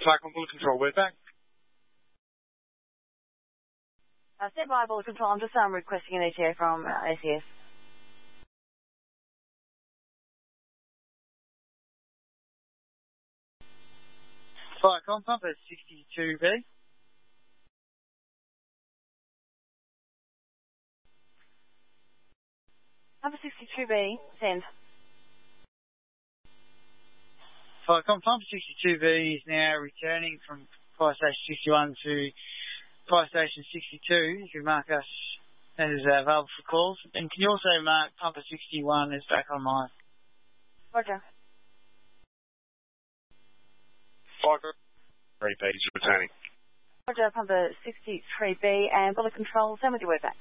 Flight on bullet control, we're back. Stand by, bullet control. I'm just requesting an ETA from ACS. Flight on pumper 62B. Number 62B, send. Flight on pumper 62B is now returning from Fire Station 61 to Fire Station 62. You can mark us as available for calls. And can you also mark pumper 61 as back online? Roger. Flight 3B is returning. Roger, pumper 63B and bullet control. Send with your word back.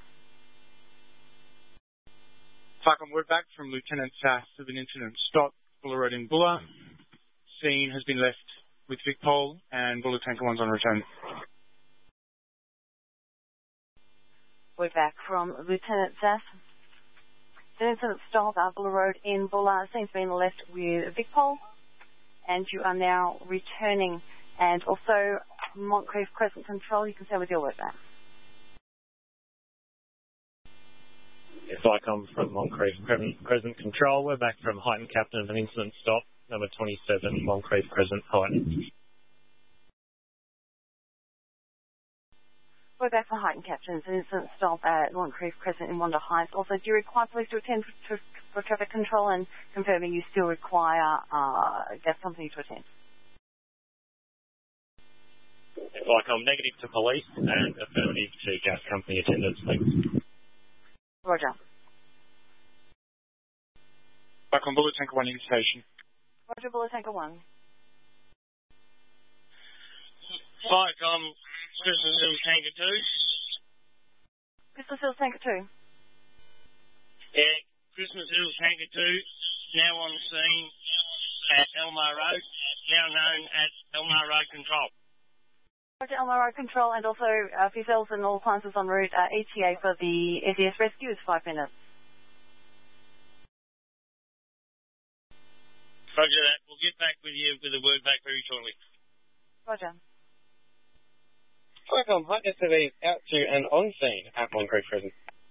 Flight on word back from Lieutenant Sass of an incident stop, Buller Road in Buller. Scene has been left with Vic Pole and Bullet Tanker 1's on return. We're back from Lieutenant Sass. The incident stop, Buller Road in Buller. Scene's been left with Vic Pole, and you are now returning. And also Moncrief Crescent Control, you can say with your word back. If I come from Moncrief Crescent Control, we're back from Heighton Captain of an incident stop, number 27, Moncrief Crescent, Heighton. We're back for Heighton Captains, an incident stop at Moncrief Crescent in Wanda Heights. Also, do you require police to attend for traffic control, and confirming you still require gas company to attend? If I come negative to police and affirmative to gas company attendance, please. Roger. Back on Bullet Tanker 1 in station. Roger, Bullet Tanker 1. Flight on Crystal Hills Tanker 2. Crystal Hills Tanker 2. Yeah, Christmas Hills Tanker 2, now on scene at Elmar Road, now known as Elmar Road Control. Roger, Elmar Road Control, and also for yourselves and all appliances en route, ETA for the SES rescue is 5 minutes. Roger that. We'll get back with you with a word back very shortly. Roger. Welcome, Height SUV out to and on scene at Moncrief Crescent.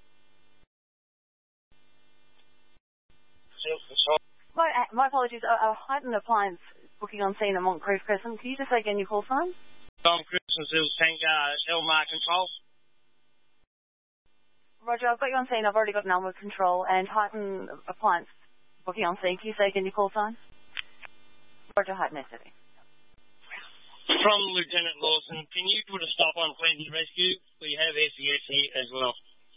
My apologies. Heighton Appliance booking on scene at Moncrief Crescent. Can you just say again your call sign? Tom Christmas Hills Tanker, Elmar Control. Roger, I've got you on scene. I've already got an Elmar Control and Heighton Appliance booking on scene. Can you say again your call sign? Roger, Heighton SUV. From Lieutenant Lawson, can you put a stop on Plenty Rescue? We have SES here as well.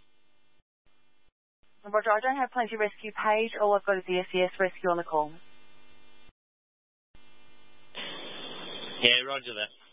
Roger, I don't have Plenty Rescue page. All I've got is the SES Rescue on the call. Yeah, roger that.